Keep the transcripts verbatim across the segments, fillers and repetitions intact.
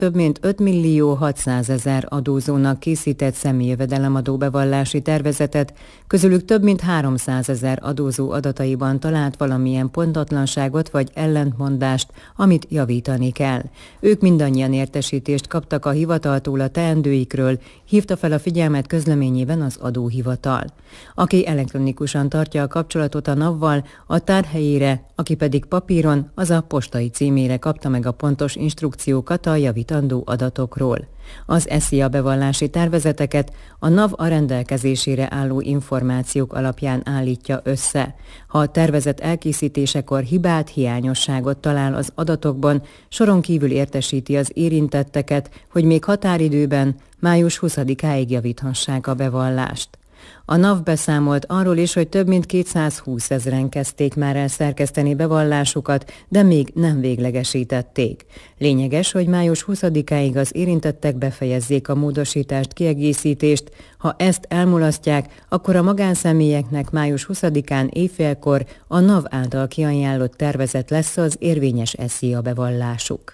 több mint öt millió hatszázezer adózónak készített személyjövedelemadó bevallási tervezetet, közülük több mint háromszázezer adózó adataiban talált valamilyen pontatlanságot vagy ellentmondást, amit javítani kell. Ők mindannyian értesítést kaptak a hivataltól a teendőikről, hívta fel a figyelmet közleményében az adóhivatal. Aki elektronikusan tartja a kapcsolatot a NAV-val, a tárhelyére, aki pedig papíron, az a postai címére kapta meg a pontos instrukciókat a javítandó adatokról. Az SZIA bevallási tervezeteket a NAV a rendelkezésére álló információk alapján állítja össze. Ha a tervezet elkészítésekor hibát, hiányosságot talál az adatokban, soron kívül értesíti az érintetteket, hogy még határidőben, május huszadikáig javíthassák a bevallást. A NAV beszámolt arról is, hogy több mint kétszázhúszezren kezdték már el szerkeszteni bevallásukat, de még nem véglegesítették. Lényeges, hogy május huszadikáig az érintettek befejezzék a módosítást, kiegészítést. Ha ezt elmulasztják, akkor a magánszemélyeknek május huszadikán éjfélkor a NAV által kiajánlott tervezet lesz az érvényes SZIA bevallásuk.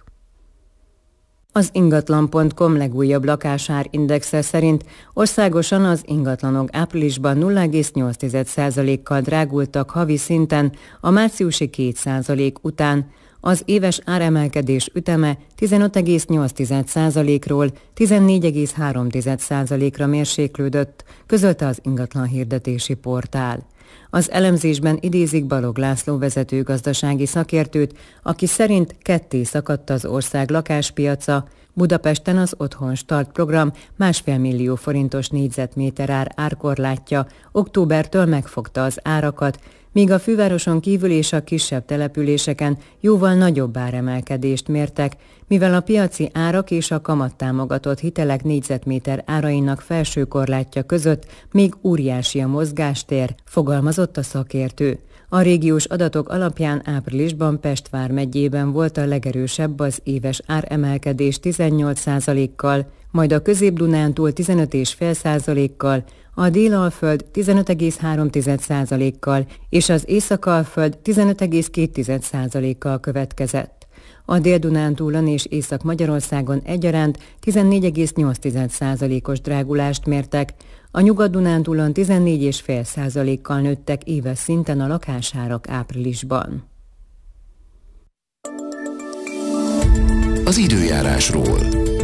Az ingatlan pont com legújabb lakásárindexe szerint országosan az ingatlanok áprilisban nulla egész nyolc százalékkal drágultak havi szinten, a márciusi két százalék után. Az éves áremelkedés üteme tizenöt egész nyolc százalékról tizennégy egész három százalékra mérséklődött, közölte az ingatlanhirdetési portál. Az elemzésben idézik Balog László vezető gazdasági szakértőt, aki szerint ketté szakadt az ország lakáspiaca. Budapesten az Otthon Start program másfél millió forintos négyzetméter ár árkorlátja októbertől megfogta az árakat, míg a fővároson kívül és a kisebb településeken jóval nagyobb áremelkedést mértek, mivel a piaci árak és a kamattámogatott hitelek négyzetméter árainak felső korlátja között még óriási a mozgástér, fogalmazott a szakértő. A régiós adatok alapján áprilisban Pest vármegyében volt a legerősebb az éves áremelkedés tizennyolc százalékkal, majd a Közép-Dunántúl tizenöt egész öt százalékkal, a Dél-Alföld tizenöt egész három százalékkal és az Észak-Alföld tizenöt egész két százalékkal következett. A Dél-Dunántúlon és Észak-Magyarországon egyaránt tizennégy egész nyolc százalékos drágulást mértek, a Nyugat-Dunántúlon tizennégy egész öt százalékkal nőttek éves szinten a lakásárak áprilisban. Az időjárásról.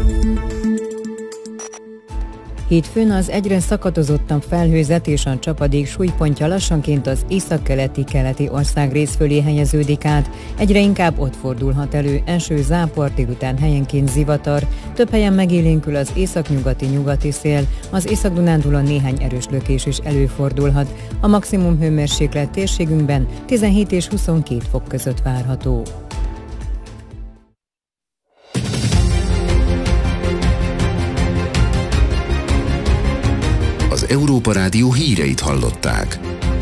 Hétfőn az egyre szakadozottabb felhőzet és a csapadék súlypontja lassanként az északkeleti-keleti országrész fölé helyeződik át, egyre inkább ott fordulhat elő eső, zápor, délután helyenként zivatar, több helyen megélénkül az északnyugati-nyugati szél, az Észak-Dunántúlon néhány erős lökés is előfordulhat, a maximum hőmérséklet térségünkben tizenhét és huszonkét fok között várható. Az Európa Rádió híreit hallották.